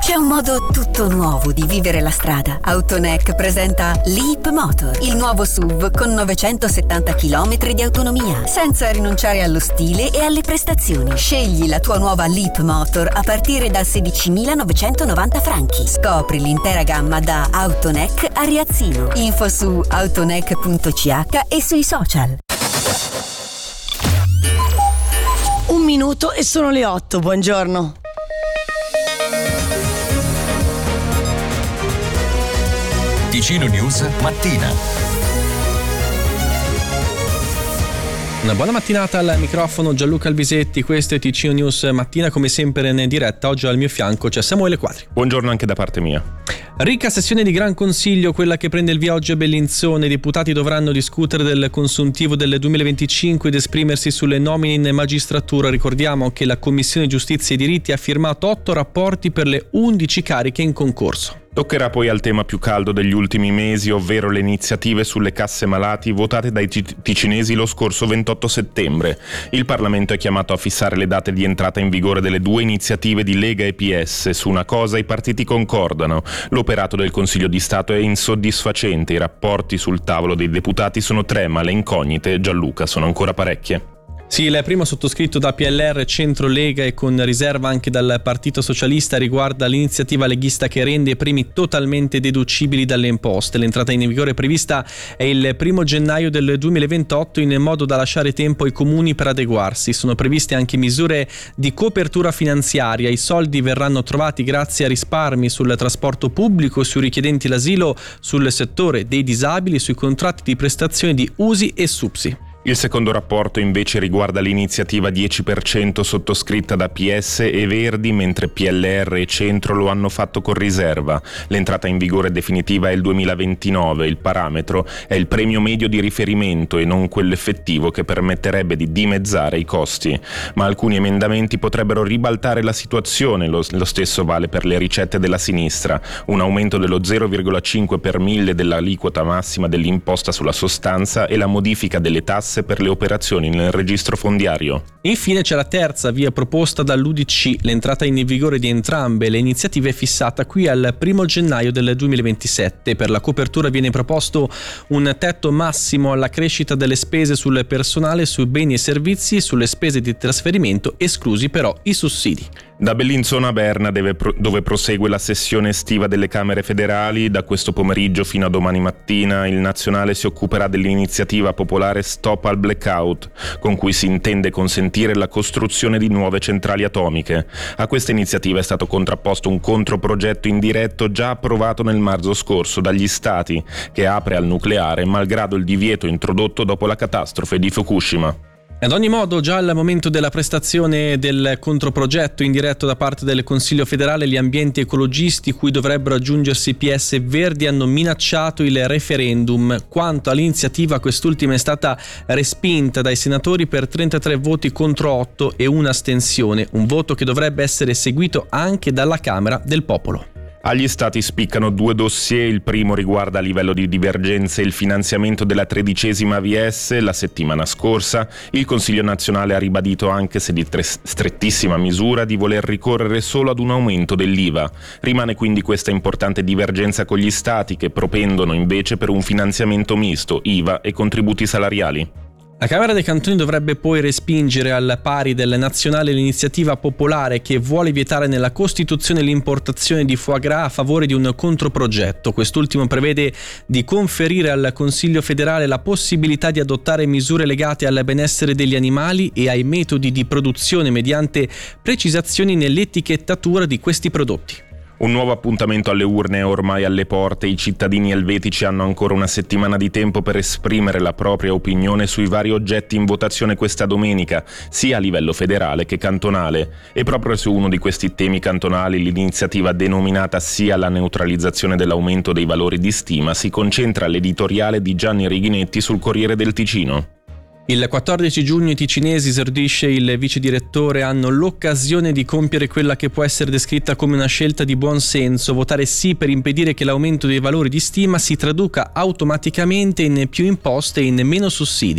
C'è un modo tutto nuovo di vivere la strada. Autoneck presenta Leap Motor, il nuovo SUV con 970 km di autonomia, senza rinunciare allo stile e alle prestazioni. Scegli la tua nuova Leap Motor a partire da 16.990 franchi. Scopri l'intera gamma da Autoneck a Riazzino. Info su autoneck.ch e sui social. 1 minuto e sono le 8, buongiorno. Ticino News mattina. Una buona mattinata al microfono Gianluca Alvisetti, questo è Ticino News mattina, come sempre in diretta. Oggi al mio fianco c'è Samuele Quadri. Buongiorno anche da parte mia. Ricca sessione di Gran Consiglio, quella che prende il via oggi a Bellinzona. I deputati dovranno discutere del consuntivo del 2025 ed esprimersi sulle nomine in magistratura. Ricordiamo che la Commissione Giustizia e Diritti ha firmato 8 rapporti per le 11 cariche in concorso. Toccherà poi al tema più caldo degli ultimi mesi, ovvero le iniziative sulle casse malati votate dai ticinesi lo scorso 28 settembre. Il Parlamento è chiamato a fissare le date di entrata in vigore delle 2 iniziative di Lega e PS. Su una cosa i partiti concordano: l'operato del Consiglio di Stato è insoddisfacente. I rapporti sul tavolo dei deputati sono 3, ma le incognite, Gianluca, sono ancora parecchie. Sì, il primo sottoscritto da PLR, Centro Lega e con riserva anche dal Partito Socialista riguarda l'iniziativa leghista che rende i premi totalmente deducibili dalle imposte. L'entrata in vigore prevista è il 1 gennaio del 2028 in modo da lasciare tempo ai comuni per adeguarsi. Sono previste anche misure di copertura finanziaria. I soldi verranno trovati grazie a risparmi sul trasporto pubblico, sui richiedenti l'asilo, sul settore dei disabili, sui contratti di prestazione di usi e supsi. Il secondo rapporto invece riguarda l'iniziativa 10% sottoscritta da PS e Verdi, mentre PLR e Centro lo hanno fatto con riserva. L'entrata in vigore definitiva è il 2029, il parametro è il premio medio di riferimento e non quello effettivo che permetterebbe di dimezzare i costi. Ma alcuni emendamenti potrebbero ribaltare la situazione, lo stesso vale per le ricette della sinistra. Un aumento dello 0,5 per 1000 dell'aliquota massima dell'imposta sulla sostanza e la modifica delle tasse per le operazioni nel registro fondiario. Infine c'è la terza via proposta dall'UDC. L'entrata in vigore di entrambe le iniziative è fissata qui al 1 gennaio del 2027. Per la copertura viene proposto un tetto massimo alla crescita delle spese sul personale, sui beni e servizi, sulle spese di trasferimento, esclusi però i sussidi. Da Bellinzona a Berna, dove prosegue la sessione estiva delle Camere federali, da questo pomeriggio fino a domani mattina il Nazionale si occuperà dell'iniziativa popolare Stop al Blackout, con cui si intende consentire la costruzione di nuove centrali atomiche. A questa iniziativa è stato contrapposto un controprogetto indiretto già approvato nel marzo scorso dagli Stati, che apre al nucleare malgrado il divieto introdotto dopo la catastrofe di Fukushima. Ad ogni modo, già al momento della prestazione del controprogetto indiretto da parte del Consiglio federale, gli ambienti ecologisti, cui dovrebbero aggiungersi PS e Verdi, hanno minacciato il referendum. Quanto all'iniziativa, quest'ultima è stata respinta dai senatori per 33 voti contro 8 e una astensione, un voto che dovrebbe essere seguito anche dalla Camera del Popolo. Agli Stati spiccano 2 dossier. Il primo riguarda a livello di divergenze il finanziamento della 13ª AVS. La settimana scorsa il Consiglio nazionale ha ribadito, anche se di strettissima misura, di voler ricorrere solo ad un aumento dell'IVA. Rimane quindi questa importante divergenza con gli Stati, che propendono invece per un finanziamento misto, IVA e contributi salariali. La Camera dei Cantoni dovrebbe poi respingere al pari del nazionale l'iniziativa popolare che vuole vietare nella Costituzione l'importazione di foie gras a favore di un controprogetto. Quest'ultimo prevede di conferire al Consiglio federale la possibilità di adottare misure legate al benessere degli animali e ai metodi di produzione mediante precisazioni nell'etichettatura di questi prodotti. Un nuovo appuntamento alle urne è ormai alle porte. I cittadini elvetici hanno ancora una settimana di tempo per esprimere la propria opinione sui vari oggetti in votazione questa domenica, sia a livello federale che cantonale. E proprio su uno di questi temi cantonali, l'iniziativa denominata sia la neutralizzazione dell'aumento dei valori di stima, si concentra l'editoriale di Gianni Righinetti sul Corriere del Ticino. Il 14 giugno i ticinesi, esordisce il vice direttore, hanno l'occasione di compiere quella che può essere descritta come una scelta di buon senso: votare sì per impedire che l'aumento dei valori di stima si traduca automaticamente in più imposte e in meno sussidi.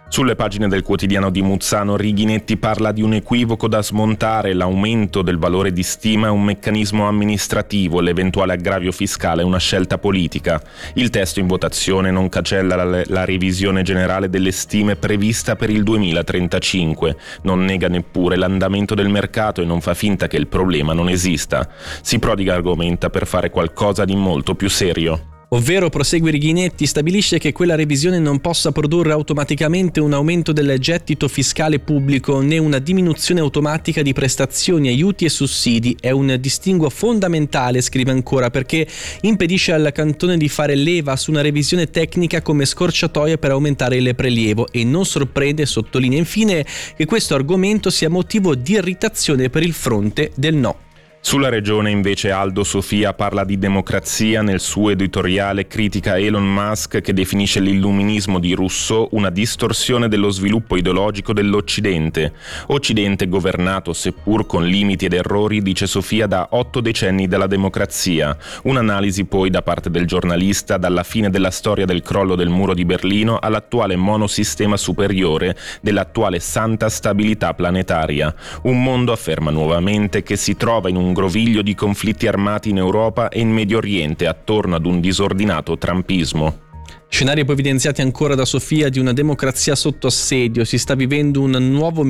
Sulle pagine del quotidiano di Muzzano, Righinetti parla di un equivoco da smontare, l'aumento del valore di stima è un meccanismo amministrativo, l'eventuale aggravio fiscale è una scelta politica. Il testo in votazione non cancella la revisione generale delle stime prevista per il 2035, non nega neppure l'andamento del mercato e non fa finta che il problema non esista. Si prodiga argomenta per fare qualcosa di molto più serio. Ovvero, prosegue Righinetti, stabilisce che quella revisione non possa produrre automaticamente un aumento del gettito fiscale pubblico né una diminuzione automatica di prestazioni, aiuti e sussidi. È un distinguo fondamentale, scrive ancora, perché impedisce al cantone di fare leva su una revisione tecnica come scorciatoia per aumentare il prelievo e non sorprende, sottolinea infine, che questo argomento sia motivo di irritazione per il fronte del no. Sulla regione invece Aldo Sofia parla di democrazia, nel suo editoriale critica Elon Musk che definisce l'illuminismo di Rousseau una distorsione dello sviluppo ideologico dell'Occidente. Occidente governato, seppur con limiti ed errori, dice Sofia, da 8 decenni dalla democrazia. Un'analisi poi da parte del giornalista dalla fine della storia del crollo del muro di Berlino all'attuale monosistema superiore dell'attuale santa stabilità planetaria. Un mondo, afferma nuovamente, che si trova in un groviglio di conflitti armati in Europa e in Medio Oriente attorno ad un disordinato trumpismo. Scenari poi evidenziati ancora da Sofia di una democrazia sotto assedio. Si sta vivendo un nuovo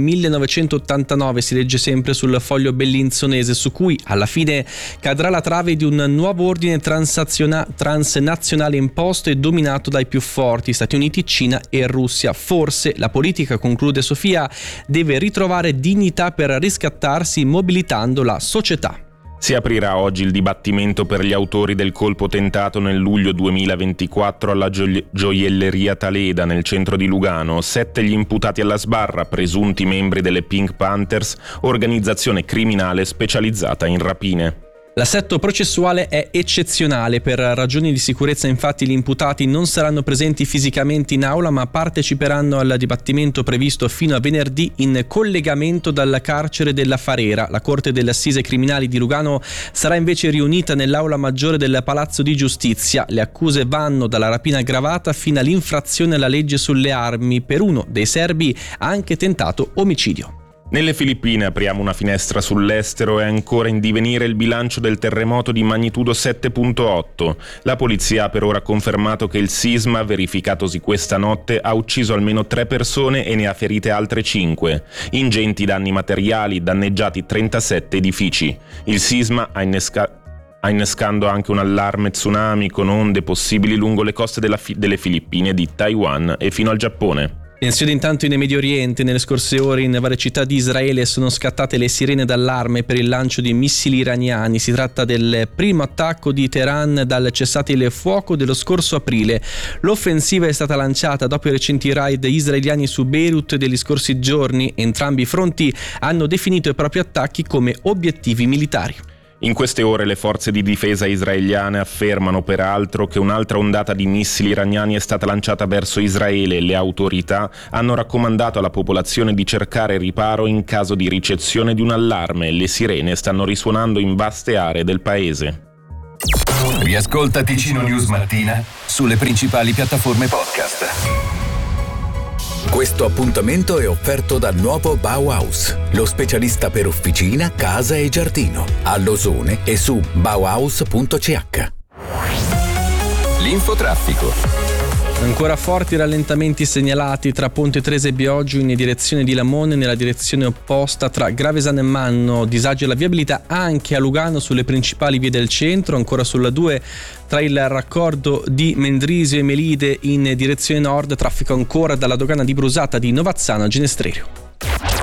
1989, si legge sempre sul Foglio bellinzonese, su cui alla fine cadrà la trave di un nuovo ordine transnazionale imposto e dominato dai più forti, Stati Uniti, Cina e Russia. Forse la politica, conclude Sofia, deve ritrovare dignità per riscattarsi mobilitando la società. Si aprirà oggi il dibattimento per gli autori del colpo tentato nel luglio 2024 alla gioielleria Taleda nel centro di Lugano. 7 gli imputati alla sbarra, presunti membri delle Pink Panthers, organizzazione criminale specializzata in rapine. L'assetto processuale è eccezionale. Per ragioni di sicurezza, infatti, gli imputati non saranno presenti fisicamente in aula, ma parteciperanno al dibattimento previsto fino a venerdì in collegamento dal carcere della Farera. La Corte delle Assise Criminali di Lugano sarà invece riunita nell'aula maggiore del Palazzo di Giustizia. Le accuse vanno dalla rapina aggravata fino all'infrazione alla legge sulle armi. Per uno dei serbi ha anche tentato omicidio. Nelle Filippine apriamo una finestra sull'estero. È ancora in divenire il bilancio del terremoto di magnitudo 7.8. La polizia ha per ora confermato che il sisma, verificatosi questa notte, ha ucciso almeno 3 persone e ne ha ferite altre 5. Ingenti danni materiali, danneggiati 37 edifici. Il sisma ha innescando anche un allarme tsunami con onde possibili lungo le coste delle Filippine, di Taiwan e fino al Giappone. Tensione intanto in Medio Oriente. Nelle scorse ore in varie città di Israele sono scattate le sirene d'allarme per il lancio di missili iraniani. Si tratta del primo attacco di Teheran dal cessate il fuoco dello scorso aprile. L'offensiva è stata lanciata dopo i recenti raid israeliani su Beirut degli scorsi giorni. Entrambi i fronti hanno definito i propri attacchi come obiettivi militari. In queste ore le forze di difesa israeliane affermano peraltro che un'altra ondata di missili iraniani è stata lanciata verso Israele. Le autorità hanno raccomandato alla popolazione di cercare riparo in caso di ricezione di un allarme. Le sirene stanno risuonando in vaste aree del paese. Riascolta Ticino News Mattina sulle principali piattaforme podcast. Questo appuntamento è offerto dal nuovo Bauhaus, lo specialista per officina, casa e giardino, a Losone e su bauhaus.ch. L'infotraffico. Ancora forti rallentamenti segnalati tra Ponte Trese e Bioggio in direzione di Lamone, nella direzione opposta tra Gravesano e Manno. Disagi alla viabilità anche a Lugano sulle principali vie del centro. Ancora sulla 2 tra il raccordo di Mendrisio e Melide in direzione nord. Traffico ancora dalla dogana di Brusata di Novazzano a Ginestrelio.